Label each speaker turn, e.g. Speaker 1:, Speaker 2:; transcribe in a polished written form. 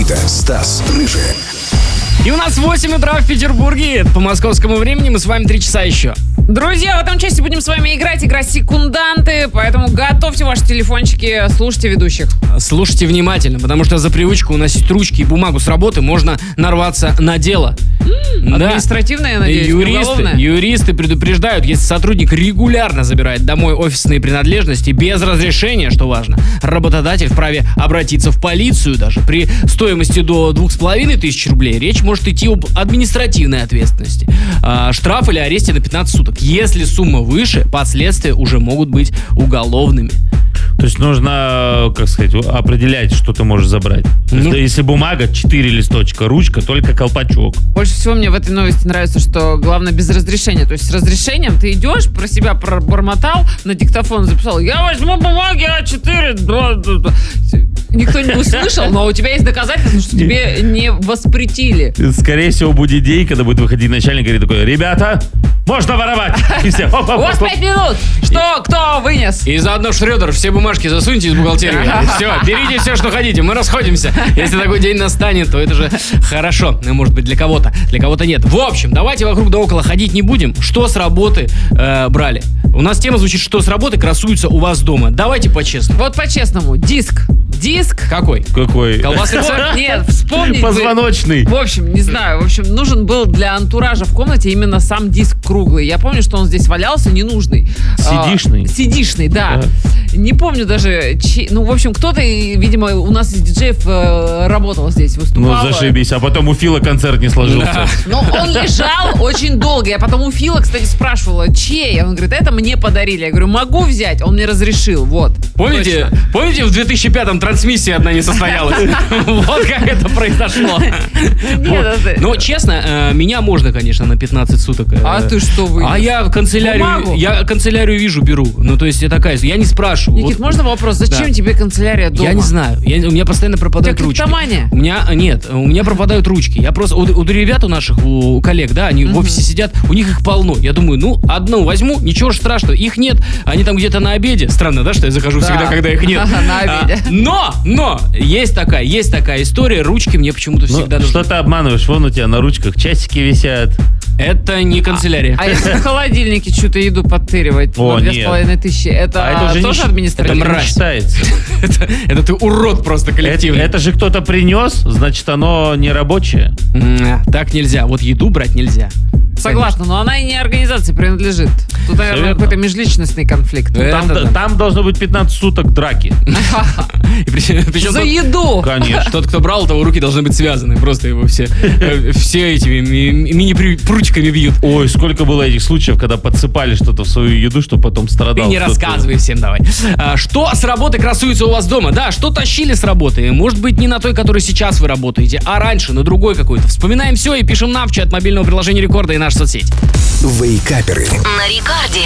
Speaker 1: Никита, Стас, Рыжий.
Speaker 2: И у нас 8 утра в Петербурге. По московскому времени мы с вами 3 часа еще.
Speaker 3: Друзья, в этом части будем с вами играть. Игра «Секунданты», поэтому готовьте ваши телефончики, слушайте ведущих.
Speaker 2: Слушайте внимательно, потому что за привычку уносить ручки и бумагу с работы можно нарваться на дело.
Speaker 3: Административное, я надеюсь, уголовное?
Speaker 2: Юристы предупреждают, если сотрудник регулярно забирает домой офисные принадлежности без разрешения, что важно, работодатель вправе обратиться в полицию даже. При стоимости до 2500 рублей речь может идти об административной ответственности. Штраф или аресте на 15 суток. Если сумма выше, последствия уже могут быть уголовными.
Speaker 4: То есть нужно, как сказать, определять, что ты можешь забрать. Если бумага, 4 листочка, ручка, только колпачок.
Speaker 3: Больше всего мне в этой новости нравится, что главное без разрешения. То есть с разрешением ты идешь, про себя пробормотал, на диктофон записал: я возьму бумаги А4. Никто не услышал, но у тебя есть доказательства, что тебе не воспретили.
Speaker 4: Скорее всего, будет день, когда будет выходить начальник и говорит такой: ребята, можно воровать. И все.
Speaker 3: У вас 5 минут. Что, кто вынес?
Speaker 2: И заодно, Шредер, все бумажки засуньте из бухгалтерии. Все, берите все, что хотите, мы расходимся. Если такой день настанет, то это же хорошо. Может быть, для кого-то нет. В общем, давайте вокруг да около ходить не будем. Что с работы брали? У нас тема звучит: что с работы красуется у вас дома. Давайте по-честному.
Speaker 3: Вот по-честному. Диск.
Speaker 2: Какой?
Speaker 4: Колбасный
Speaker 3: цех? Нет, вспомнить.
Speaker 4: Позвоночный.
Speaker 3: В общем, не знаю. В общем, нужен был для антуража в комнате именно сам диск круглый. Я помню, что он здесь валялся ненужный.
Speaker 4: Сидишный,
Speaker 3: да. Не помню даже, ну, в общем, кто-то, видимо, у нас из диджеев работал здесь, выступал.
Speaker 4: Ну, зашибись. А потом у Фила концерт не сложился.
Speaker 2: Да.
Speaker 3: Ну, он лежал очень долго. Я потом у Фила, кстати, спрашивала, чей? Он говорит: это мне подарили. Я говорю: могу взять? Он мне разрешил. Вот.
Speaker 2: Помните, в 2005-м трансмиссия одна не состоялась? Вот как это произошло. Но, честно, меня можно, конечно, на 15 суток.
Speaker 3: А ты что вынес?
Speaker 2: А я канцелярию вижу, беру. Ну, то есть я такая, я не спрашиваю.
Speaker 3: Никит, можно вопрос? Зачем тебе канцелярия дома?
Speaker 2: Я не знаю. У меня постоянно пропадают ручки.
Speaker 3: У тебя
Speaker 2: Нет, у меня пропадают ручки. Я просто, у ребят у наших, у коллег, да, они в офисе сидят, у них их полно. Я думаю, ну, одну возьму, ничего же страшного. Их нет, они там где-то на обеде. Странно, да, что я захожу всегда, когда их нет.
Speaker 3: На обеде.
Speaker 2: Но есть такая история, ручки мне почему-то всегда нужны.
Speaker 4: Что ты обманываешь? Вон у тебя на ручках часики висят.
Speaker 2: Это не канцелярия.
Speaker 3: А если в холодильнике что-то еду подтыривать на 2500, это тоже административно?
Speaker 4: Это мразь. Считается.
Speaker 2: Это ты урод просто коллективный.
Speaker 4: Это же кто-то принес, значит, оно не рабочее.
Speaker 2: Так нельзя. Вот еду брать нельзя.
Speaker 3: Согласна, но она и не организации принадлежит. Тут, наверное, какой-то межличностный конфликт.
Speaker 4: Там должно быть 15 суток драки.
Speaker 3: За еду!
Speaker 4: Конечно.
Speaker 2: Тот, кто брал, того руки должны быть связаны. Просто его все этими мини-прутиками бьют.
Speaker 4: Ой, сколько было этих случаев, когда подсыпали что-то в свою еду, что потом страдал.
Speaker 2: Ты не рассказывай всем, давай. Что с работы красуется у вас дома? Да, что тащили с работы? Может быть, не на той, которой сейчас вы работаете, а раньше, на другой какой-то. Вспоминаем все и пишем нам в чат мобильного приложения Рекорда и нашу соцсеть.
Speaker 1: Вейкаперы.
Speaker 5: На Рекорде.